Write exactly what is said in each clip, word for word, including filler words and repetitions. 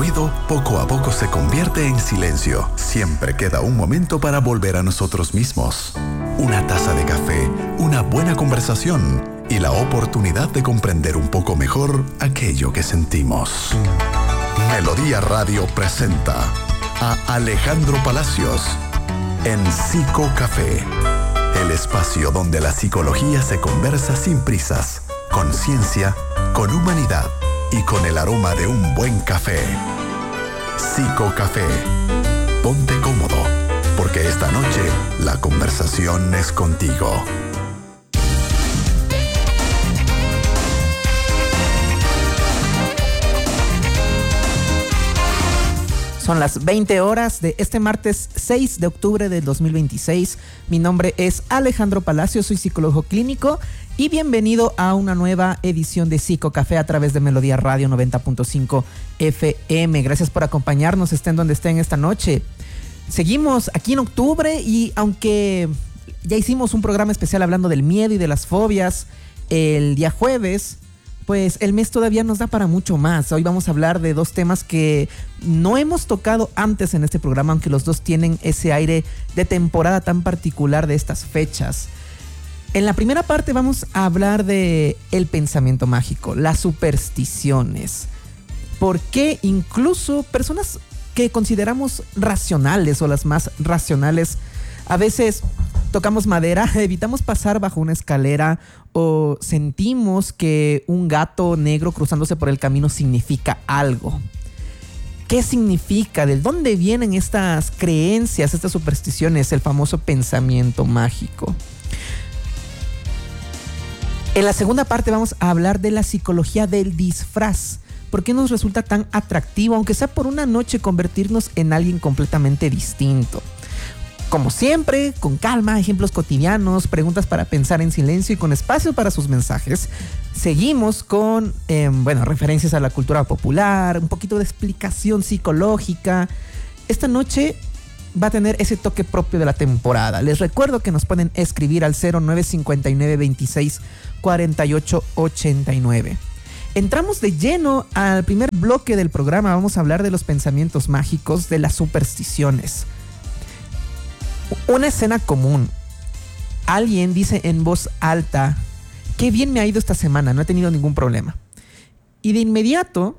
ruido poco a poco se convierte en silencio. Siempre queda un momento para volver a nosotros mismos. Una taza de café, una buena conversación y la oportunidad de comprender un poco mejor aquello que sentimos. Melodía Radio presenta a Alejandro Palacios en Psico Café, el espacio donde la psicología se conversa sin prisas, con ciencia, con humanidad y con el aroma de un buen café. Psico Café. Ponte cómodo, porque esta noche la conversación es contigo. Son las veinte horas de este martes seis de octubre del dos mil veintiséis. Mi nombre es Alejandro Palacios, soy psicólogo clínico y bienvenido a una nueva edición de Psico Café a través de Melodía Radio noventa punto cinco F M. Gracias por acompañarnos, estén donde estén esta noche. Seguimos aquí en octubre y aunque ya hicimos un programa especial hablando del miedo y de las fobias el día jueves, pues el mes todavía nos da para mucho más. Hoy vamos a hablar de dos temas que no hemos tocado antes en este programa, aunque los dos tienen ese aire de temporada tan particular de estas fechas. En la primera parte vamos a hablar de el pensamiento mágico, las supersticiones. ¿Por qué incluso personas que consideramos racionales o las más racionales a veces tocamos madera, evitamos pasar bajo una escalera o sentimos que un gato negro cruzándose por el camino significa algo? ¿Qué significa? ¿De dónde vienen estas creencias, estas supersticiones, el famoso pensamiento mágico? En la segunda parte vamos a hablar de la psicología del disfraz. ¿Por qué nos resulta tan atractivo, aunque sea por una noche, convertirnos en alguien completamente distinto? Como siempre, con calma, ejemplos cotidianos, preguntas para pensar en silencio y con espacio para sus mensajes. Seguimos con, eh, bueno, referencias a la cultura popular, un poquito de explicación psicológica. Esta noche va a tener ese toque propio de la temporada. Les recuerdo que nos pueden escribir al cero nueve cinco nueve veintiséis cuarenta y ocho ochenta y nueve. Entramos de lleno al primer bloque del programa. Vamos a hablar de los pensamientos mágicos, de las supersticiones. Una escena común. Alguien dice en voz alta: qué bien me ha ido esta semana, no he tenido ningún problema. Y de inmediato,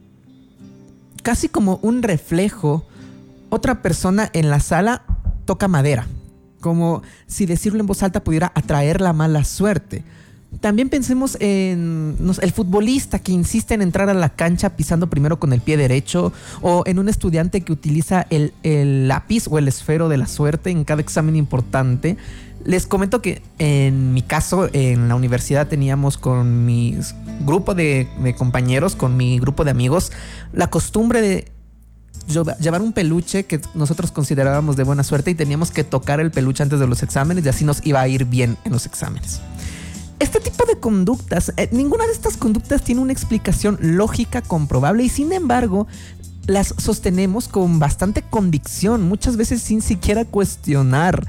casi como un reflejo, otra persona en la sala toca madera, como si decirlo en voz alta pudiera atraer la mala suerte. También pensemos en no sé, el futbolista que insiste en entrar a la cancha pisando primero con el pie derecho, o en un estudiante que utiliza el, el lápiz o el esfero de la suerte en cada examen importante. Les comento que en mi caso, en la universidad teníamos con mi grupo de, de compañeros, con mi grupo de amigos, la costumbre de llevar un peluche que nosotros considerábamos de buena suerte y teníamos que tocar el peluche antes de los exámenes y así nos iba a ir bien en los exámenes. Este tipo de conductas, eh, ninguna de estas conductas tiene una explicación lógica comprobable y sin embargo las sostenemos con bastante convicción, muchas veces sin siquiera cuestionar.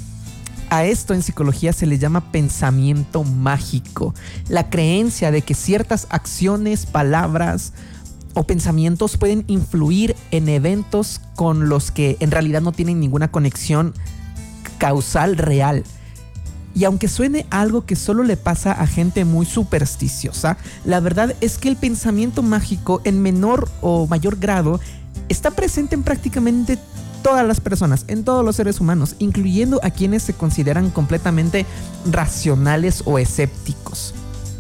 A esto en psicología se le llama pensamiento mágico, la creencia de que ciertas acciones, palabras o pensamientos pueden influir en eventos con los que en realidad no tienen ninguna conexión causal real. Y aunque suene algo que solo le pasa a gente muy supersticiosa, la verdad es que el pensamiento mágico en menor o mayor grado está presente en prácticamente todas las personas, en todos los seres humanos, incluyendo a quienes se consideran completamente racionales o escépticos.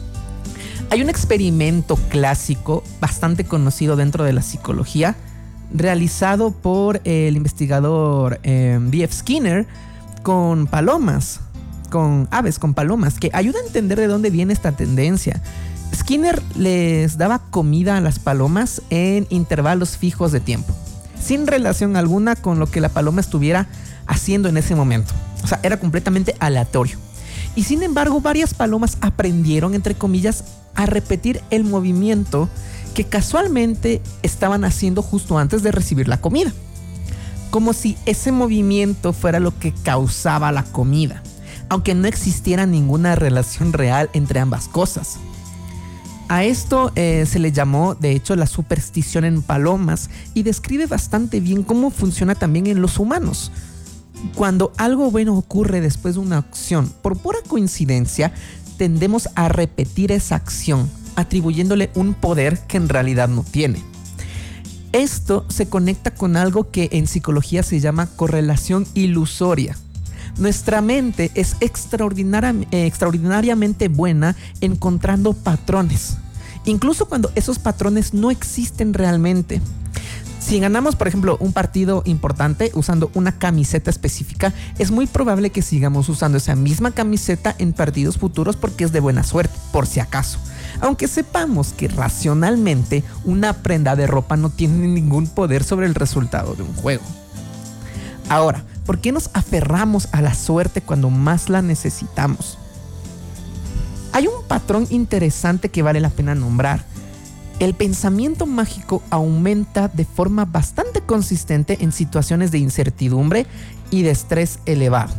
Hay un experimento clásico bastante conocido dentro de la psicología, realizado por el investigador eh, B F Skinner con palomas. con aves, con palomas, que ayuda a entender de dónde viene esta tendencia. Skinner les daba comida a las palomas en intervalos fijos de tiempo, sin relación alguna con lo que la paloma estuviera haciendo en ese momento. O sea, era completamente aleatorio. Y sin embargo, varias palomas aprendieron, entre comillas, a repetir el movimiento que casualmente estaban haciendo justo antes de recibir la comida, como si ese movimiento fuera lo que causaba la comida, aunque no existiera ninguna relación real entre ambas cosas. A esto eh, se le llamó, de hecho, la superstición en palomas y describe bastante bien cómo funciona también en los humanos. Cuando algo bueno ocurre después de una acción, por pura coincidencia, tendemos a repetir esa acción, atribuyéndole un poder que en realidad no tiene. Esto se conecta con algo que en psicología se llama correlación ilusoria. Nuestra mente es extraordinaria, eh, extraordinariamente buena encontrando patrones, incluso cuando esos patrones no existen realmente. Si ganamos, por ejemplo, un partido importante usando una camiseta específica, es muy probable que sigamos usando esa misma camiseta en partidos futuros porque es de buena suerte, por si acaso. Aunque sepamos que racionalmente una prenda de ropa no tiene ningún poder sobre el resultado de un juego. Ahora, ¿por qué nos aferramos a la suerte cuando más la necesitamos? Hay un patrón interesante que vale la pena nombrar. El pensamiento mágico aumenta de forma bastante consistente en situaciones de incertidumbre y de estrés elevado.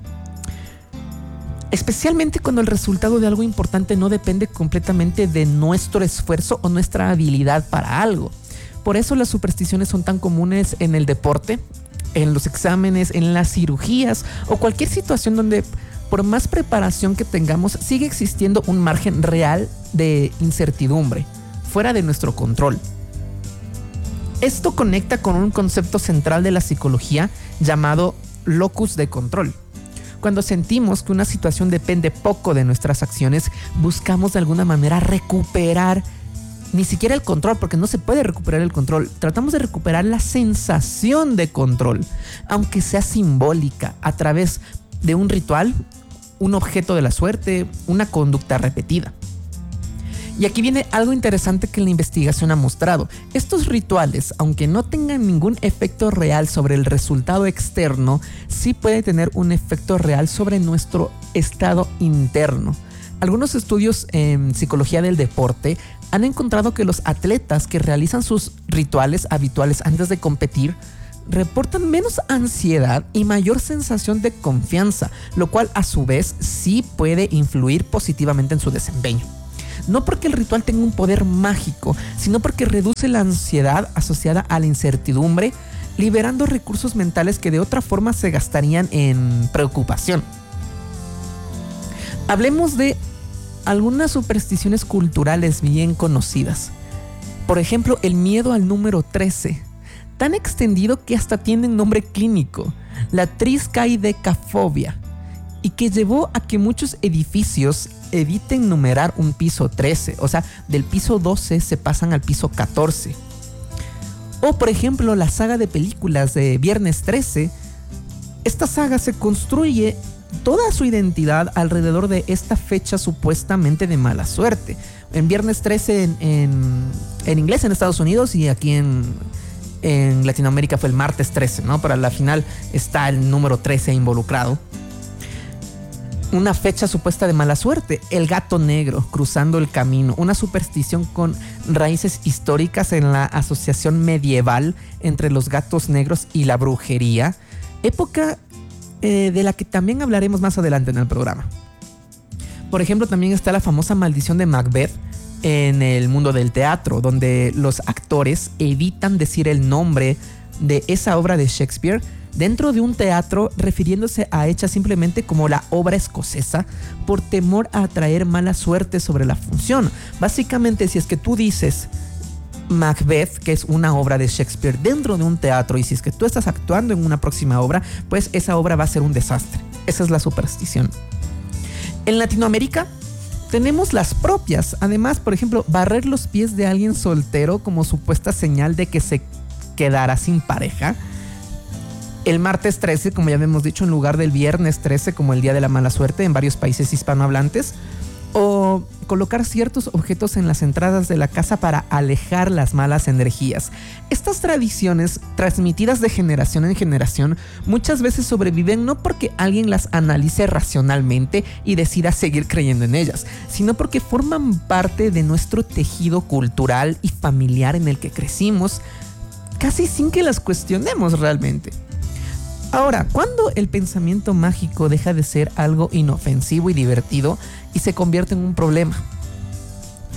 Especialmente cuando el resultado de algo importante no depende completamente de nuestro esfuerzo o nuestra habilidad para algo. Por eso las supersticiones son tan comunes en el deporte, en los exámenes, en las cirugías o cualquier situación donde por más preparación que tengamos sigue existiendo un margen real de incertidumbre, fuera de nuestro control. Esto conecta con un concepto central de la psicología llamado locus de control. Cuando sentimos que una situación depende poco de nuestras acciones, buscamos de alguna manera recuperar ni siquiera el control, porque no se puede recuperar el control. Tratamos de recuperar la sensación de control, aunque sea simbólica, a través de un ritual, un objeto de la suerte, una conducta repetida. Y aquí viene algo interesante que la investigación ha mostrado. Estos rituales, aunque no tengan ningún efecto real sobre el resultado externo, sí pueden tener un efecto real sobre nuestro estado interno. Algunos estudios en psicología del deporte han encontrado que los atletas que realizan sus rituales habituales antes de competir reportan menos ansiedad y mayor sensación de confianza, lo cual a su vez sí puede influir positivamente en su desempeño. No porque el ritual tenga un poder mágico, sino porque reduce la ansiedad asociada a la incertidumbre, liberando recursos mentales que de otra forma se gastarían en preocupación. Hablemos de algunas supersticiones culturales bien conocidas. Por ejemplo, el miedo al número trece, tan extendido que hasta tiene nombre clínico, la triskaidekafobia, y que llevó a que muchos edificios eviten numerar un piso trece, o sea, del piso doce se pasan al piso catorce. O por ejemplo, la saga de películas de Viernes trece. Esta saga se construye toda su identidad alrededor de esta fecha supuestamente de mala suerte. En Viernes trece en, en, en inglés en Estados Unidos, y aquí en, en Latinoamérica fue el Martes trece, ¿no? Pero a la final está el número trece involucrado. Una fecha supuesta de mala suerte, el gato negro cruzando el camino, una superstición con raíces históricas en la asociación medieval entre los gatos negros y la brujería, época eh, de la que también hablaremos más adelante en el programa. Por ejemplo, también está la famosa maldición de Macbeth en el mundo del teatro, donde los actores evitan decir el nombre de esa obra de Shakespeare dentro de un teatro, refiriéndose a ella simplemente como la obra escocesa, por temor a atraer mala suerte sobre la función. Básicamente, si es que tú dices Macbeth, que es una obra de Shakespeare, dentro de un teatro, y si es que tú estás actuando en una próxima obra, pues esa obra va a ser un desastre. Esa es la superstición. En Latinoamérica tenemos las propias. Además, por ejemplo, barrer los pies de alguien soltero como supuesta señal de que se quedará sin pareja. El martes trece, como ya hemos dicho, en lugar del viernes trece como el día de la mala suerte en varios países hispanohablantes. O colocar ciertos objetos en las entradas de la casa para alejar las malas energías. Estas tradiciones, transmitidas de generación en generación, muchas veces sobreviven no porque alguien las analice racionalmente y decida seguir creyendo en ellas, sino porque forman parte de nuestro tejido cultural y familiar en el que crecimos, casi sin que las cuestionemos realmente. Ahora, ¿cuándo el pensamiento mágico deja de ser algo inofensivo y divertido y se convierte en un problema?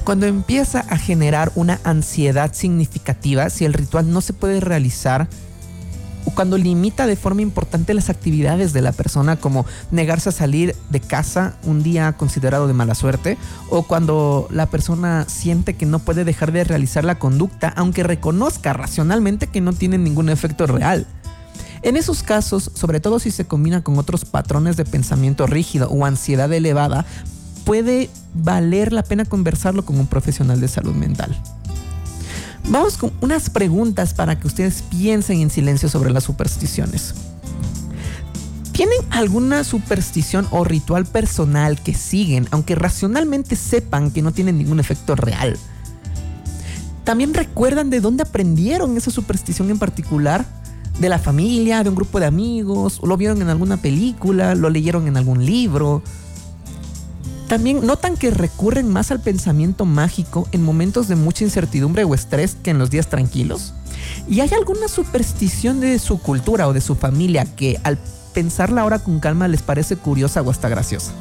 Cuando empieza a generar una ansiedad significativa, si el ritual no se puede realizar, o cuando limita de forma importante las actividades de la persona, como negarse a salir de casa un día considerado de mala suerte, o cuando la persona siente que no puede dejar de realizar la conducta, aunque reconozca racionalmente que no tiene ningún efecto real. En esos casos, sobre todo si se combina con otros patrones de pensamiento rígido o ansiedad elevada, puede valer la pena conversarlo con un profesional de salud mental. Vamos con unas preguntas para que ustedes piensen en silencio sobre las supersticiones. ¿Tienen alguna superstición o ritual personal que siguen, aunque racionalmente sepan que no tienen ningún efecto real? ¿También recuerdan de dónde aprendieron esa superstición en particular? ¿De la familia, de un grupo de amigos? ¿O lo vieron en alguna película? ¿Lo leyeron en algún libro? También notan que recurren más al pensamiento mágico en momentos de mucha incertidumbre o estrés que en los días tranquilos. ¿Y hay alguna superstición de su cultura o de su familia que al pensarla ahora con calma les parece curiosa o hasta graciosa?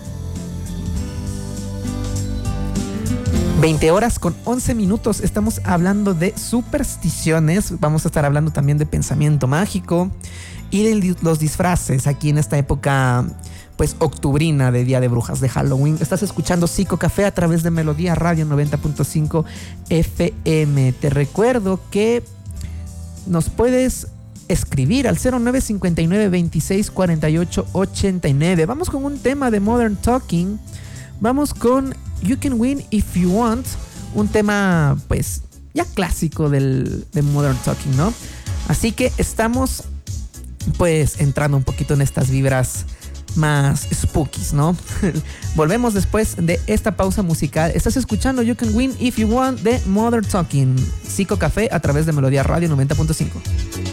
veinte horas con once minutos, estamos hablando de supersticiones. Vamos a estar hablando también de pensamiento mágico y de los disfraces aquí en esta época pues octubrina de Día de Brujas, de Halloween. Estás escuchando Psico Café a través de Melodía Radio noventa punto cinco F M. Te recuerdo que nos puedes escribir al cero nueve cinco nueve, veintiséis, cuarenta y ocho, ochenta y nueve. Vamos con un tema de Modern Talking. Vamos con You Can Win If You Want, un tema pues ya clásico del, de Modern Talking, ¿no? Así que estamos pues entrando un poquito en estas vibras más spookies, ¿no? Volvemos después de esta pausa musical. Estás escuchando You Can Win If You Want de Modern Talking, Psico Café a través de Melodía Radio noventa punto cinco.